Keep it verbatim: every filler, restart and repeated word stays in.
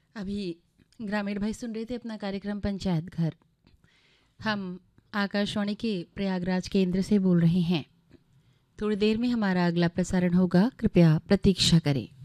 अभी ग्रामीण भाई सुन रहे थे अपना कार्यक्रम पंचायत घर। हम आकाशवाणी के प्रयागराज केंद्र से बोल रहे हैं। थोड़ी देर में हमारा अगला प्रसारण होगा, कृपया प्रतीक्षा करें।